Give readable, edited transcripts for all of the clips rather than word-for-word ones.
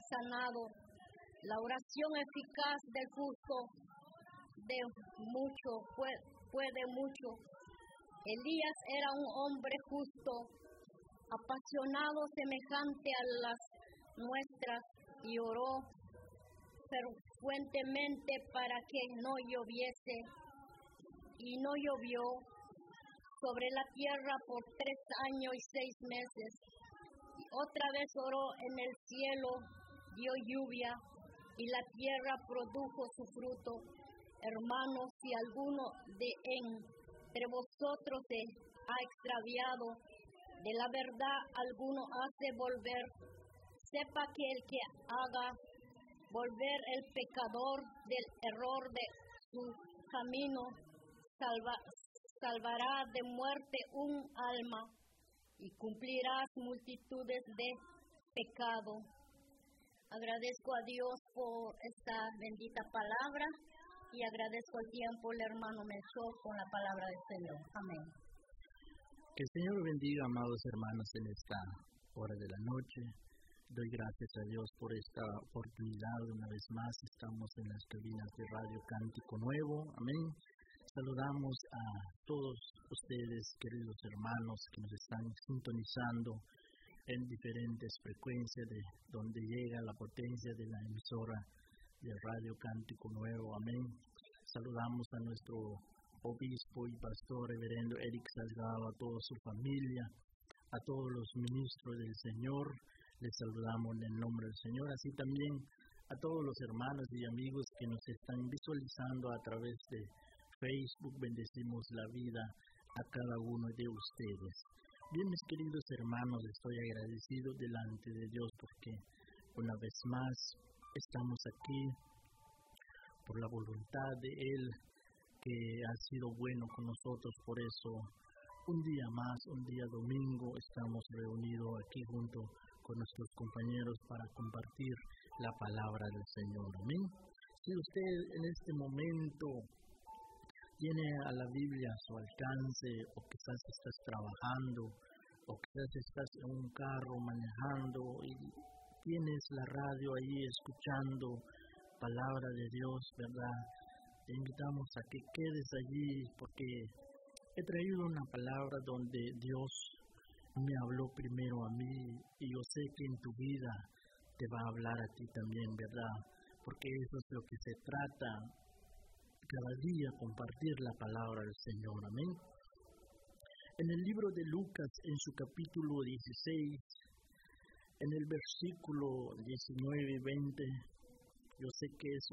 sanado. La oración eficaz del justo de mucho, puede mucho. Elías era un hombre justo, apasionado semejante a las nuestras, y oró fervientemente para que no lloviese, y no llovió sobre la tierra por 3 años y 6 meses. Y otra vez oró en el cielo, dio lluvia, y la tierra produjo su fruto. Hermanos, si alguno de entre vosotros se ha extraviado de la verdad, alguno hace volver, sepa que el que haga volver el pecador del error de su camino, salvará de muerte un alma y cumplirás multitudes de pecado. Agradezco a Dios por esta bendita palabra y agradezco el tiempo al hermano Melchor con la palabra del Señor. Amén. Que el Señor bendiga, amados hermanos, en esta hora de la noche. Doy gracias a Dios por esta oportunidad. Una vez más estamos en las cabinas de Radio Cántico Nuevo. Amén. Saludamos a todos ustedes, queridos hermanos, que nos están sintonizando en diferentes frecuencias de donde llega la potencia de la emisora de Radio Cántico Nuevo. Amén. Saludamos a nuestro obispo y pastor reverendo Eric Salgado, a toda su familia, a todos los ministros del Señor. Les saludamos en el nombre del Señor, así también a todos los hermanos y amigos que nos están visualizando a través de Facebook. Bendecimos la vida a cada uno de ustedes. Bien, mis queridos hermanos, estoy agradecido delante de Dios porque una vez más estamos aquí por la voluntad de Él, que ha sido bueno con nosotros. Por eso, un día más, un día domingo, estamos reunidos aquí junto con nuestros compañeros para compartir la palabra del Señor. Amén. Si usted en este momento tiene a la Biblia a su alcance, o quizás estás trabajando, o quizás estás en un carro manejando y tienes la radio ahí escuchando palabra de Dios, ¿verdad? Te invitamos a que quedes allí porque he traído una palabra donde Dios me habló primero a mí y yo sé que en tu vida te va a hablar a ti también, ¿verdad? Porque eso es lo que se trata, cada día compartir la palabra del Señor. Amén. En el libro de Lucas, en su capítulo 16, en el versículo 19 y 20, yo sé que es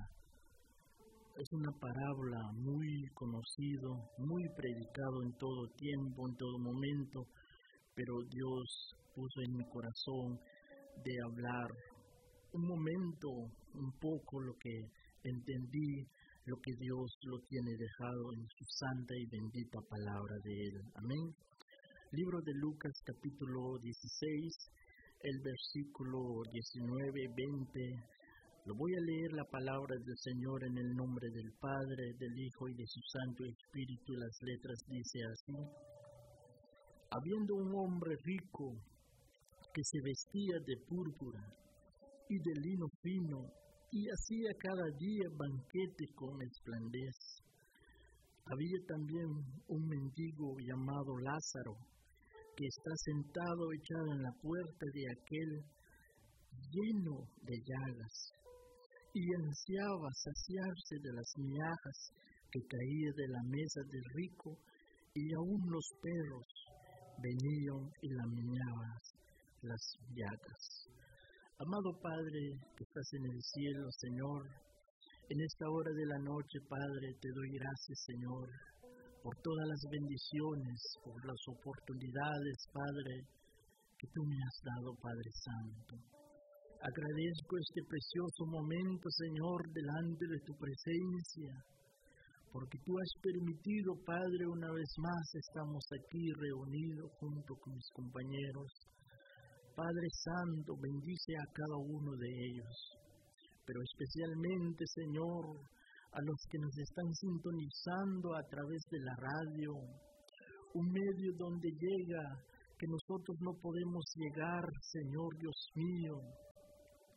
una parábola muy conocido, muy predicado en todo tiempo, en todo momento, pero Dios puso en mi corazón de hablar un momento, un poco lo que entendí, lo que Dios lo tiene dejado en su santa y bendita palabra de Él. Amén. Libro de Lucas, capítulo 16, el versículo 19 y 20. Lo voy a leer la palabra del Señor en el nombre del Padre, del Hijo y de su Santo Espíritu. Las letras dice así: Habiendo un hombre rico que se vestía de púrpura y de lino fino y hacía cada día banquete con esplendez, había también un mendigo llamado Lázaro, que está sentado echado en la puerta de aquel, lleno de llagas, y ansiaba saciarse de las migajas que caían de la mesa del rico, y aún los perros venían y lamían las llagas. Amado Padre, que estás en el cielo, Señor, en esta hora de la noche, Padre, te doy gracias, Señor, por todas las bendiciones, por las oportunidades, Padre, que tú me has dado, Padre Santo. Agradezco este precioso momento, Señor, delante de tu presencia, porque tú has permitido, Padre, una vez más estamos aquí reunidos junto con mis compañeros. Padre Santo, bendice a cada uno de ellos, pero especialmente, Señor, a los que nos están sintonizando a través de la radio, un medio donde llega que nosotros no podemos llegar, Señor Dios mío,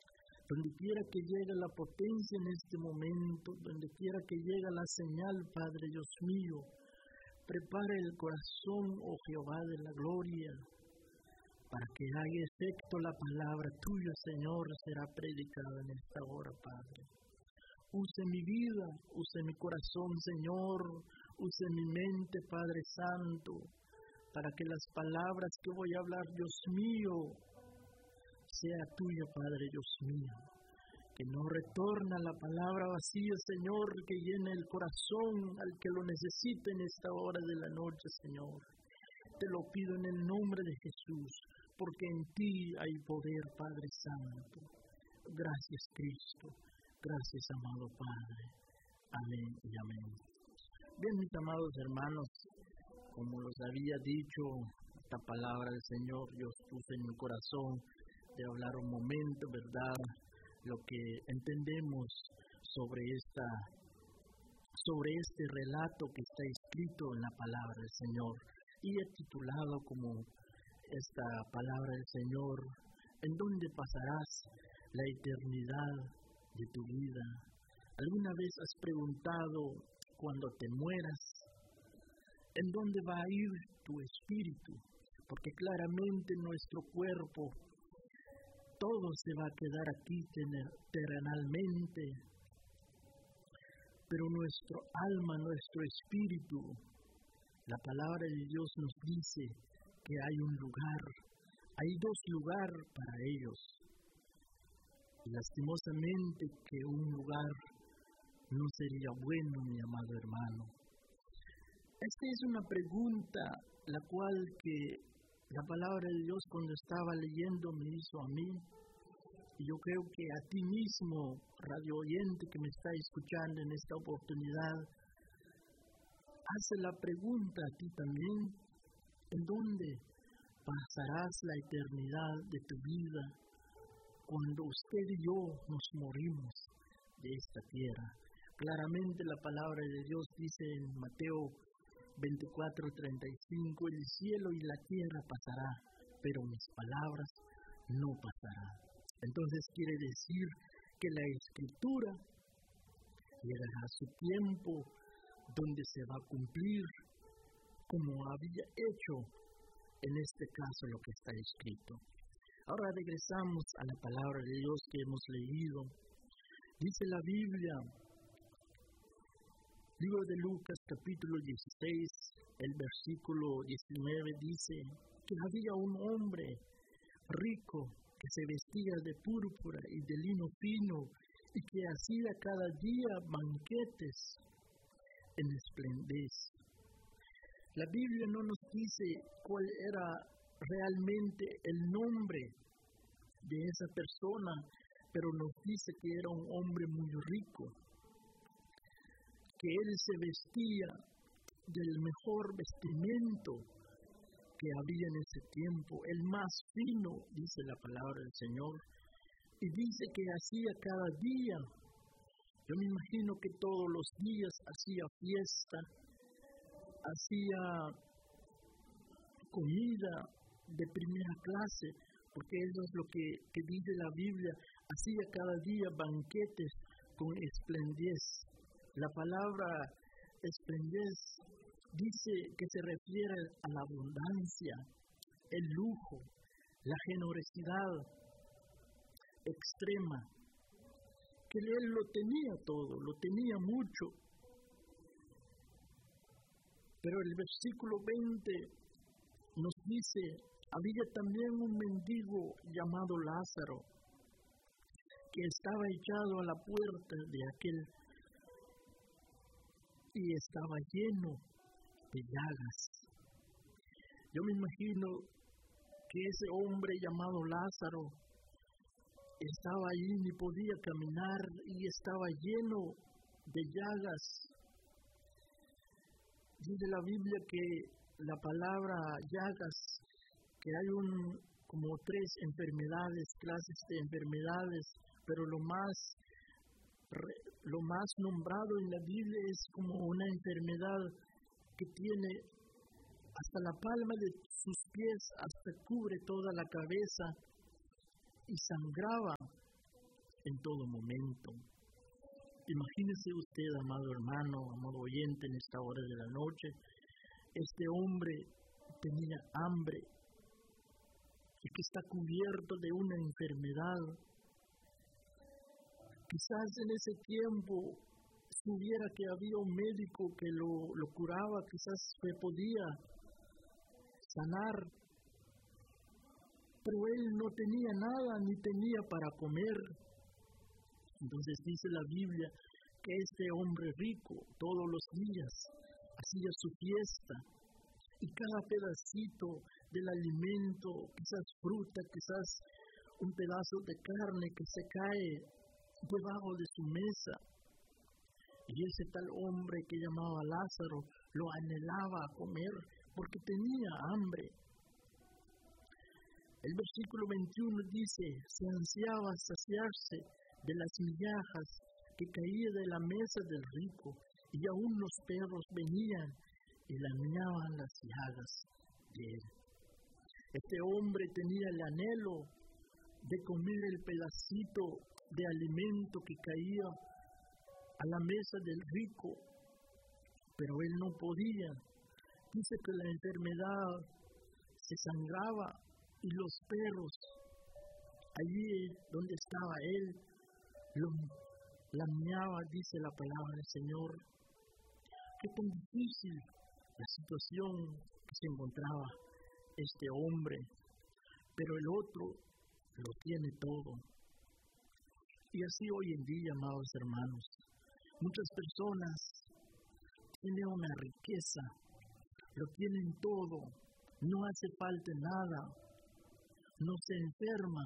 Donde quiera que llegue la potencia en este momento, donde quiera que llegue la señal, Padre Dios mío, prepara el corazón, oh Jehová de la gloria, para que haga efecto la palabra tuya, Señor, será predicada en esta hora, Padre. Use mi vida, use mi corazón, Señor, use mi mente, Padre Santo, para que las palabras que voy a hablar, Dios mío, sea tuya, Padre Dios mío. Que no retorna la palabra vacía, Señor, que llene el corazón al que lo necesite en esta hora de la noche, Señor. Te lo pido en el nombre de Jesús, porque en ti hay poder, Padre Santo. Gracias, Cristo. Gracias, amado Padre. Amén y amén. Bien, mis amados hermanos, como los había dicho, esta palabra del Señor Dios puso en mi corazón de hablar un momento, ¿verdad?, lo que entendemos sobre este relato que está escrito en la palabra del Señor. Y he titulado como esta palabra del Señor, ¿en dónde pasarás la eternidad de tu vida? ¿Alguna vez has preguntado cuando te mueras, en dónde va a ir tu espíritu? Porque claramente nuestro cuerpo, todo se va a quedar aquí terrenalmente, pero nuestro alma, nuestro espíritu, la palabra de Dios nos dice que hay un lugar, hay dos lugares para ellos. Y lastimosamente que un lugar no sería bueno, mi amado hermano. Esta es una pregunta la cual que la palabra de Dios cuando estaba leyendo me hizo a mí, y yo creo que a ti mismo, radio oyente que me está escuchando en esta oportunidad, hace la pregunta a ti también, ¿en dónde pasarás la eternidad de tu vida cuando usted y yo nos morimos de esta tierra? Claramente la palabra de Dios dice en Mateo 24:35, el cielo y la tierra pasará, pero mis palabras no pasarán. Entonces quiere decir que la Escritura llegará a su tiempo donde se va a cumplir como había hecho en este caso lo que está escrito. Ahora regresamos a la palabra de Dios que hemos leído. Dice la Biblia, libro de Lucas, capítulo 16, el versículo 19 dice que había un hombre rico que se vestía de púrpura y de lino fino y que hacía cada día banquetes en esplendez. La Biblia no nos dice cuál era realmente el nombre de esa persona, pero nos dice que era un hombre muy rico, que él se vestía del mejor vestimento que había en ese tiempo, el más fino, dice la palabra del Señor, y dice que hacía cada día. Yo me imagino que todos los días hacía fiesta, hacía comida de primera clase, porque eso es lo que dice la Biblia, hacía cada día banquetes con esplendez. La palabra esplendez dice que se refiere a la abundancia, el lujo, la generosidad extrema, que él lo tenía todo, lo tenía mucho. Pero el versículo 20 nos dice, había también un mendigo llamado Lázaro, que estaba echado a la puerta de aquel y estaba lleno de llagas. Yo me imagino que ese hombre llamado Lázaro estaba allí, ni podía caminar y estaba lleno de llagas. Dice la Biblia que la palabra llagas, que hay como 3 enfermedades, clases de enfermedades, pero lo más nombrado en la Biblia es como una enfermedad que tiene hasta la palma de sus pies, hasta cubre toda la cabeza y sangraba. en todo momento. Imagínese usted, amado hermano, amado oyente, en esta hora de la noche, este hombre tenía hambre y que está cubierto de una enfermedad. Quizás en ese tiempo supiera que había un médico que lo curaba, quizás se podía sanar, pero él no tenía nada ni tenía para comer. Entonces dice la Biblia que este hombre rico todos los días hacía su fiesta y cada pedacito del alimento, quizás fruta, quizás un pedazo de carne que se cae debajo de su mesa. Y ese tal hombre que llamaba Lázaro lo anhelaba a comer porque tenía hambre. El versículo 21 dice, se ansiaba saciarse de las migajas que caían de la mesa del rico, y aún los perros venían y lameaban las llagas de él. Este hombre tenía el anhelo de comer el pedacito de alimento que caía a la mesa del rico, pero él no podía. Dice que la enfermedad se sangraba y los perros, allí donde estaba él, lo lameaba, dice la palabra del Señor. Qué tan difícil la situación que se encontraba este hombre, pero el otro lo tiene todo. Y así hoy en día, amados hermanos, muchas personas tienen una riqueza, lo tienen todo, no hace falta nada, no se enferma.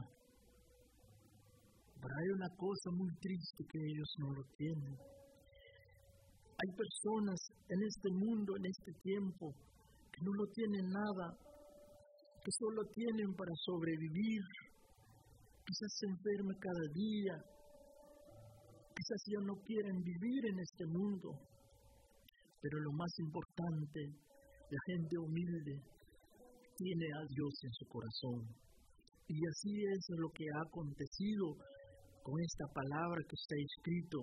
Pero hay una cosa muy triste que ellos no lo tienen. Hay personas en este mundo, en este tiempo, que no lo tienen nada, que solo tienen para sobrevivir. Quizás se enferme cada día, quizás ya no quieren vivir en este mundo. Pero lo más importante, la gente humilde tiene a Dios en su corazón. Y así es lo que ha acontecido con esta palabra que está escrito.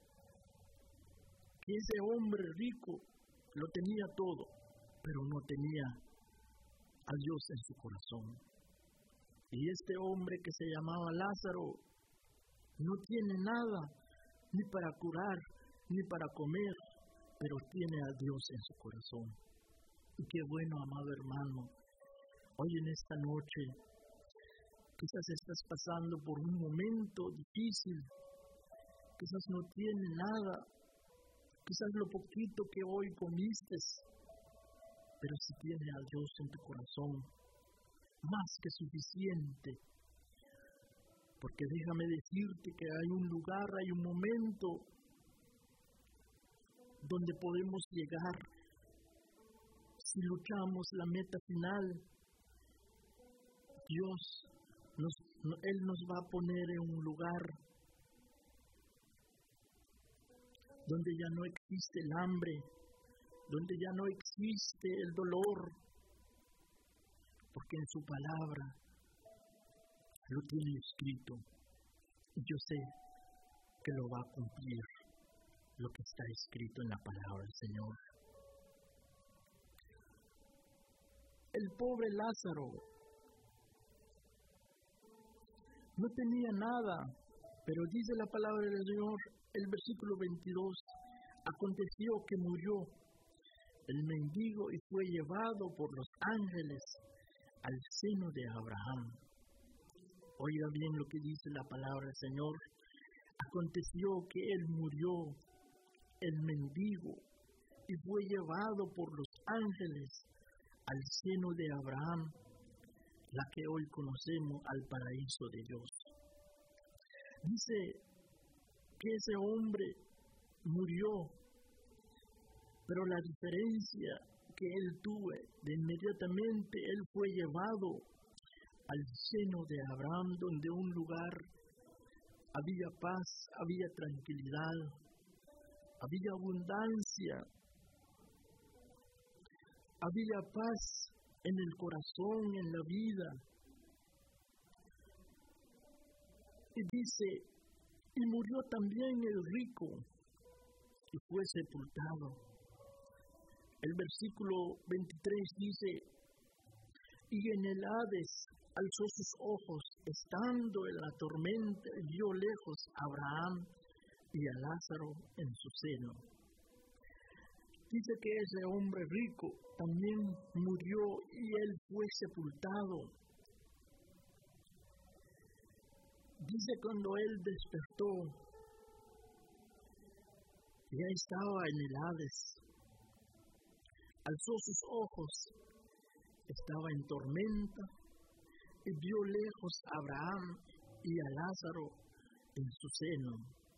Que ese hombre rico lo tenía todo, pero no tenía a Dios en su corazón. Y este hombre que se llamaba Lázaro no tiene nada, ni para curar, ni para comer, pero tiene a Dios en su corazón. Y qué bueno, amado hermano, hoy en esta noche, quizás estás pasando por un momento difícil, quizás no tienes nada, quizás lo poquito que hoy comiste, pero si tienes a Dios en tu corazón, más que suficiente. Porque déjame decirte que hay un lugar, hay un momento donde podemos llegar si luchamos la meta final. Él nos va a poner en un lugar donde ya no existe el hambre, donde ya no existe el dolor, porque en su palabra lo tiene escrito, y yo sé que lo va a cumplir, lo que está escrito en la palabra del Señor. El pobre Lázaro no tenía nada, pero dice la palabra del Señor, el versículo 22, aconteció que murió el mendigo y fue llevado por los ángeles al seno de Abraham. Oiga bien lo que dice la palabra del Señor. Aconteció que él murió, el mendigo, y fue llevado por los ángeles al seno de Abraham, la que hoy conocemos, al paraíso de Dios. Dice que ese hombre murió, pero la diferencia que él tuvo, de inmediatamente él fue llevado al seno de Abraham, donde un lugar había paz, había tranquilidad, había abundancia, había paz en el corazón, en la vida. Y dice Y murió también el rico y fue sepultado. El versículo 23 dice, y en el Hades alzó sus ojos, estando en la tormenta, vio lejos a Abraham y a Lázaro en su seno. Dice que ese hombre rico también murió y él fue sepultado. Dice cuando él despertó, ya estaba en el Hades, alzó sus ojos, estaba en tormenta y vio lejos a Abraham y a Lázaro en su seno.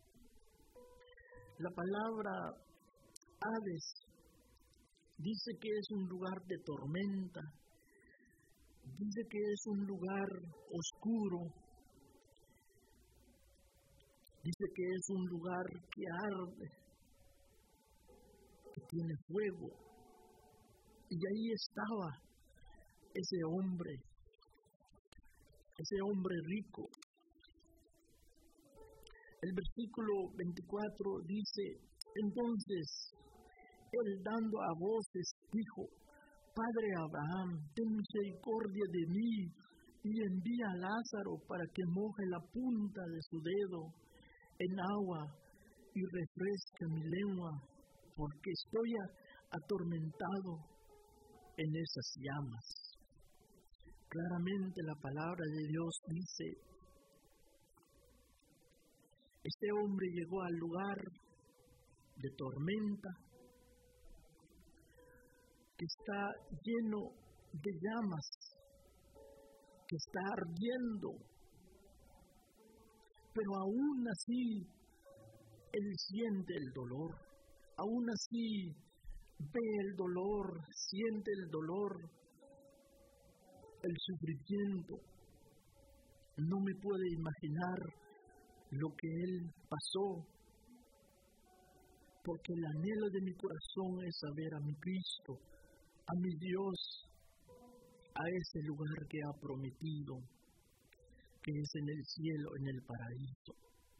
La palabra Hades dice que es un lugar de tormenta, dice que es un lugar oscuro, dice que es un lugar que arde, que tiene fuego. Y ahí estaba ese hombre rico. El versículo 24 dice, entonces, él dando a voces dijo, Padre Abraham, ten misericordia de mí y envía a Lázaro para que moje la punta de su dedo en agua y refresque mi lengua, porque estoy atormentado en esas llamas. Claramente la palabra de Dios dice, este hombre llegó al lugar de tormenta, que está lleno de llamas, que está ardiendo, pero aún así él siente el dolor, aún así ve el dolor, siente el dolor, el sufrimiento. No me puede imaginar lo que él pasó, porque el anhelo de mi corazón es saber a mi Cristo, a mi Dios, a ese lugar que ha prometido, que es en el cielo, en el paraíso.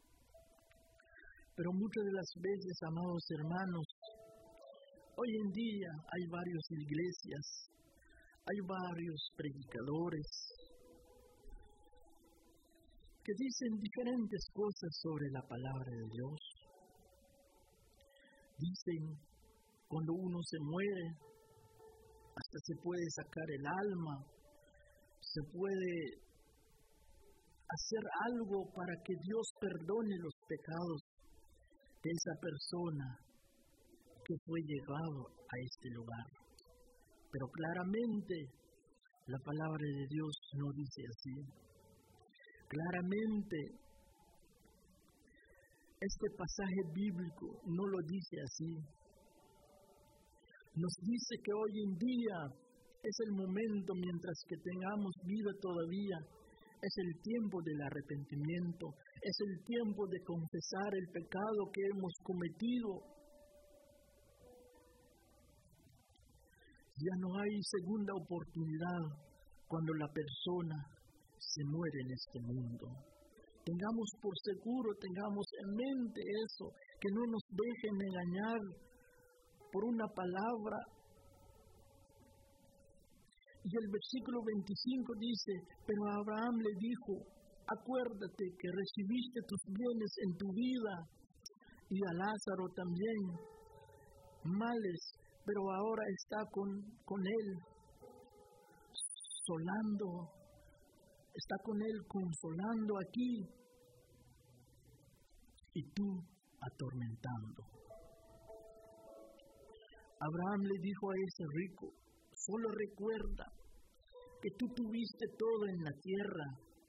Pero muchas de las veces, amados hermanos, hoy en día hay varias iglesias, hay varios predicadores que dicen diferentes cosas sobre la palabra de Dios. Dicen, cuando uno se muere, hasta se puede sacar el alma, se puede hacer algo para que Dios perdone los pecados de esa persona que fue llevado a este lugar. Pero claramente la palabra de Dios no dice así. Claramente este pasaje bíblico no lo dice así. Nos dice que hoy en día es el momento, mientras que tengamos vida todavía, es el tiempo del arrepentimiento, es el tiempo de confesar el pecado que hemos cometido. Ya no hay segunda oportunidad cuando la persona se muere en este mundo. Tengamos por seguro, tengamos en mente eso, que no nos dejen engañar por una palabra. Y el versículo 25 dice, pero Abraham le dijo, acuérdate que recibiste tus bienes en tu vida, y a Lázaro también, males, pero ahora está con él, está con él consolando aquí, y tú atormentando. Abraham le dijo a ese rico, solo recuerda que tú tuviste todo en la tierra,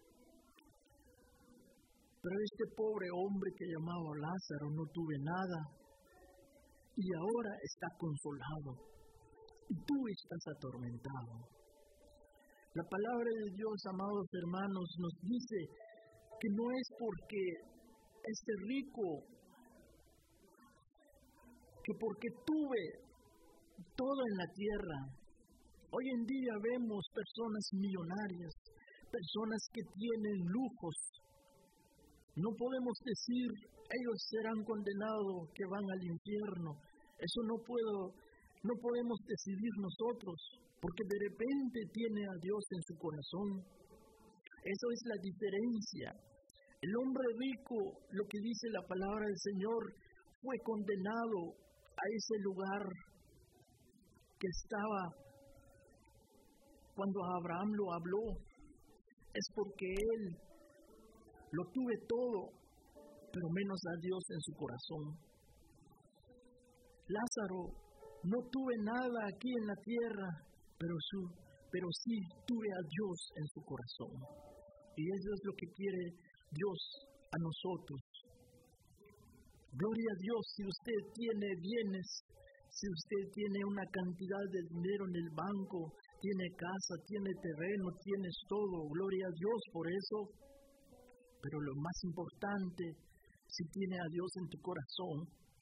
pero este pobre hombre que llamaba Lázaro no tuve nada, y ahora está consolado, y tú estás atormentado. La palabra de Dios, amados hermanos, nos dice que no es porque este rico, que porque tuve todo en la tierra. Hoy en día vemos personas millonarias, personas que tienen lujos, No podemos decir, ellos serán condenados, que van al infierno. Eso no podemos decidir nosotros, porque de repente tiene a Dios en su corazón. Eso es la diferencia. El hombre rico, lo que dice la palabra del Señor, fue condenado a ese lugar que estaba cuando Abraham lo habló. Es porque él lo tuve todo, pero menos a Dios en su corazón. Lázaro, no tuve nada aquí en la tierra, pero sí tuve a Dios en su corazón. Y eso es lo que quiere Dios a nosotros. Gloria a Dios, si usted tiene bienes, si usted tiene una cantidad de dinero en el banco, tiene casa, tiene terreno, tienes todo, gloria a Dios por eso. Pero lo más importante, si tiene a Dios en tu corazón,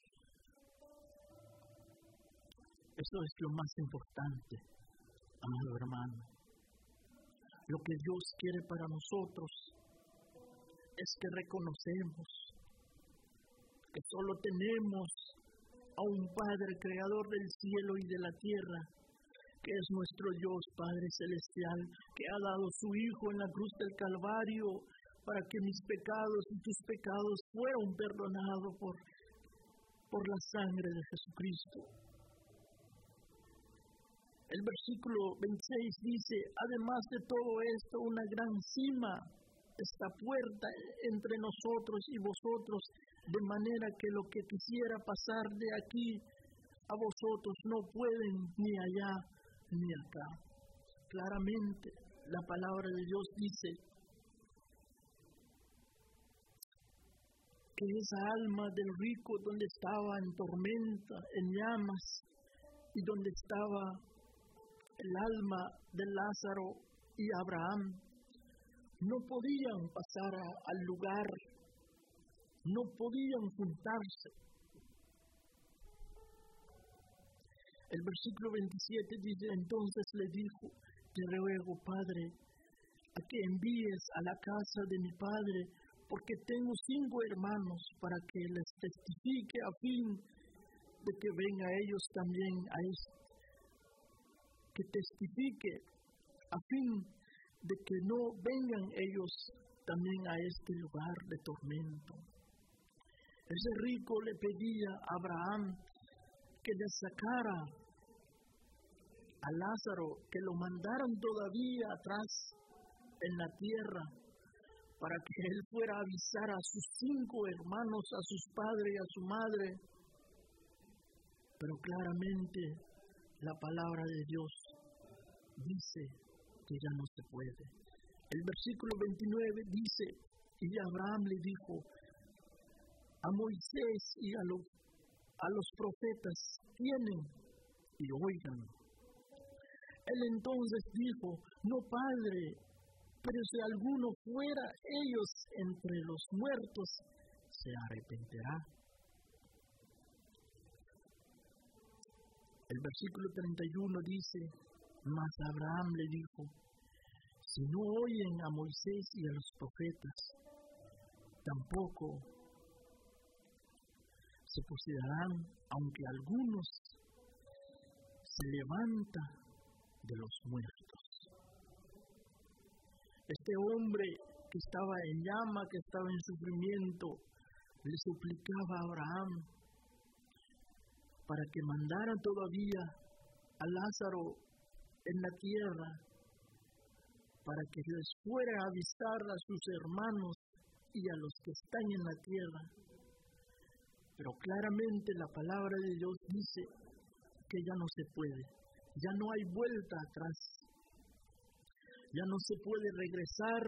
eso es lo más importante, amado hermano. Lo que Dios quiere para nosotros es que reconocemos que solo tenemos a un Padre creador del cielo y de la tierra, que es nuestro Dios Padre celestial, que ha dado su Hijo en la cruz del Calvario para que mis pecados y tus pecados fueran perdonados por la sangre de Jesucristo. El versículo 26 dice, además de todo esto, una gran cima está puesta entre nosotros y vosotros, de manera que lo que quisiera pasar de aquí a vosotros no pueden ni allá ni acá. Claramente, la palabra de Dios dice que esa alma del rico donde estaba en tormenta, en llamas, y donde estaba el alma de Lázaro y Abraham, no podían pasar al lugar, no podían juntarse. El versículo 27 dice, entonces le dijo, te ruego, Padre, a que envíes a la casa de mi padre, porque tengo 5 hermanos, para que les testifique a fin de que venga ellos también a que testifique a fin de que no vengan ellos también a este lugar de tormento. Ese rico le pedía a Abraham que le sacara a Lázaro, que lo mandaran todavía atrás en la tierra, para que él fuera a avisar a sus 5 hermanos, a sus padres y a su madre. Pero claramente la palabra de Dios dice que ya no se puede. El versículo 29 dice, y Abraham le dijo a Moisés y a los profetas, tienen y oigan. Él entonces dijo, no, Padre, pero si alguno fuera ellos entre los muertos, se arrepentirá. El versículo 31 dice, mas Abraham le dijo, si no oyen a Moisés y a los profetas, tampoco se considerarán, aunque algunos se levantan de los muertos. Este hombre que estaba en llama, que estaba en sufrimiento, le suplicaba a Abraham para que mandara todavía a Lázaro en la tierra, para que les fuera a avisar a sus hermanos y a los que están en la tierra. Pero claramente la palabra de Dios dice que ya no se puede, ya no hay vuelta atrás, ya no se puede regresar.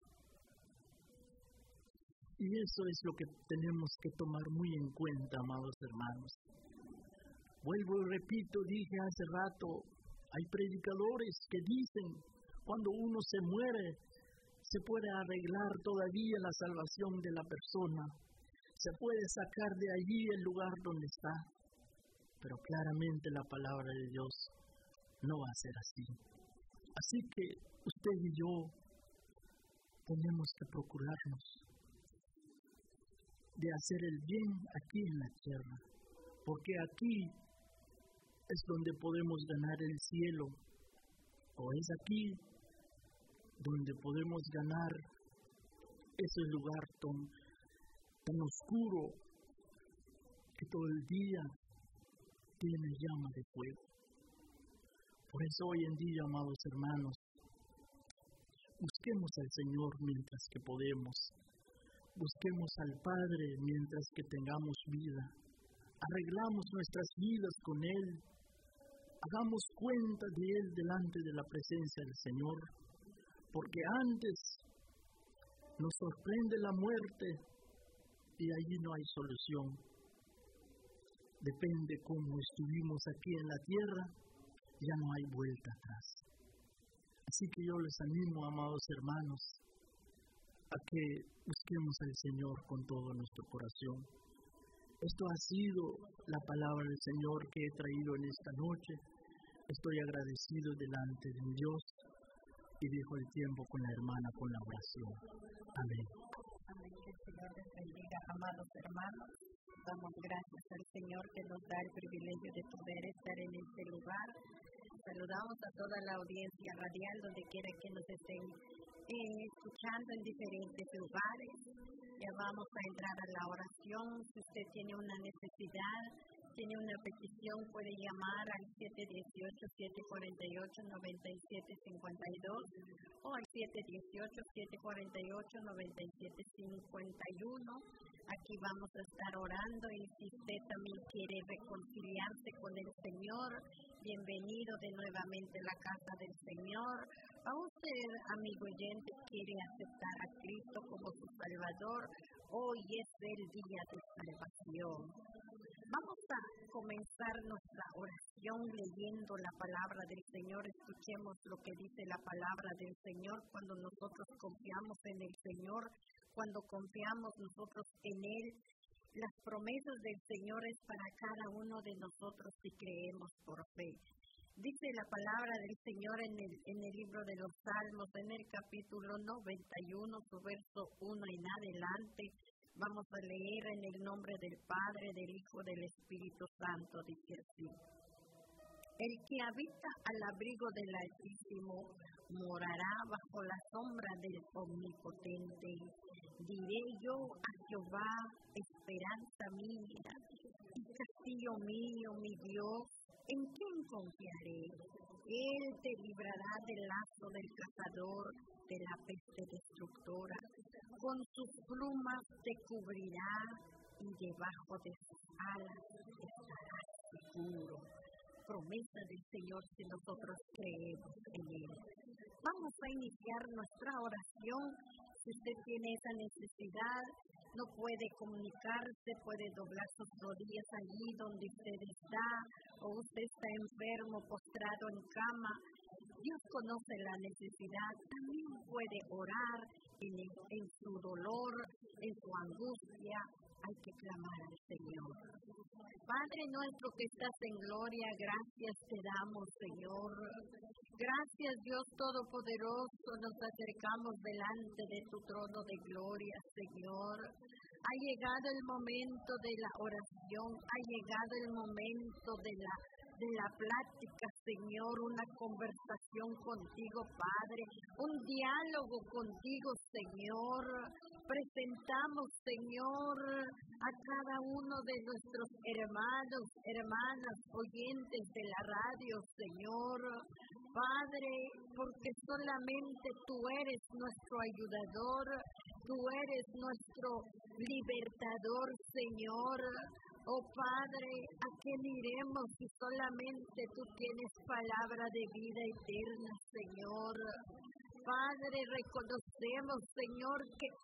Y eso es lo que tenemos que tomar muy en cuenta, amados hermanos. Vuelvo y repito, dije hace rato, hay predicadores que dicen, cuando uno se muere, se puede arreglar todavía la salvación de la persona, se puede sacar de allí el lugar donde está, pero claramente la palabra de Dios no va a ser así. Así que usted y yo tenemos que procurarnos de hacer el bien aquí en la tierra, porque aquí es donde podemos ganar el cielo, o es aquí donde podemos ganar ese lugar tan oscuro que todo el día tiene llama de fuego. Por eso hoy en día, amados hermanos, busquemos al Señor mientras que podemos, busquemos al Padre mientras que tengamos vida, arreglamos nuestras vidas con Él, hagamos cuenta de Él delante de la presencia del Señor, porque antes nos sorprende la muerte y allí no hay solución. Depende cómo estuvimos aquí en la tierra, ya no hay vuelta atrás. Así que yo les animo, amados hermanos, a que busquemos al Señor con todo nuestro corazón. Esto ha sido la palabra del Señor que he traído en esta noche. Estoy agradecido delante de Dios y dejo el tiempo con la hermana con la oración. Amén. Amén. Que el Señor les bendiga, amados hermanos. Damos gracias al Señor que nos da el privilegio de poder estar en este lugar. Saludamos a toda la audiencia radial, donde quiera que nos estén escuchando en diferentes lugares. Ya vamos a entrar a la oración. Si usted tiene una necesidad, tiene una petición, puede llamar al 718-748-9752 o al 718-748-9751. Aquí vamos a estar orando, y si usted también quiere reconciliarse con el Señor, bienvenido de nuevamente a la casa del Señor. A usted, amigo oyente, quiere aceptar a Cristo como su Salvador, hoy es el día de salvación. Vamos a comenzar nuestra oración leyendo la palabra del Señor. Escuchemos lo que dice la palabra del Señor cuando nosotros confiamos en el Señor, cuando confiamos nosotros en Él. Las promesas del Señor es para cada uno de nosotros si creemos por fe. Dice la palabra del Señor en el libro de los Salmos, en el capítulo 91, su verso 1 en adelante. Vamos a leer en el nombre del Padre, del Hijo, del Espíritu Santo, dice así. El que habita al abrigo del Altísimo morará bajo la sombra del Omnipotente. Diré yo a Jehová, esperanza mía y castillo mío, mi Dios, ¿en quién confiaré? Él te librará del lazo del cazador, de la peste destructora. Con sus plumas te cubrirá y debajo de sus alas estarás seguro. Promesa del Señor si nosotros creemos en Él. Vamos a iniciar nuestra oración. Si usted tiene esa necesidad, no puede comunicarse, puede doblar sus rodillas allí donde usted está, o usted está enfermo, postrado en cama. Dios conoce la necesidad, también puede orar en su dolor, en su angustia. Hay que clamar al Señor. Padre nuestro que estás en gloria, gracias te damos, Señor. Gracias, Dios Todopoderoso, nos acercamos delante de tu trono de gloria, Señor. Ha llegado el momento de la oración, ha llegado el momento de la plática, Señor, una conversación contigo, Padre, un diálogo contigo, Señor. Presentamos, Señor, a cada uno de nuestros hermanos, hermanas, oyentes de la radio, Señor. Padre, porque solamente tú eres nuestro ayudador, tú eres nuestro libertador, Señor. Oh Padre, ¿a quién iremos si solamente tú tienes palabra de vida eterna, Señor? Padre, reconocemos, Señor, que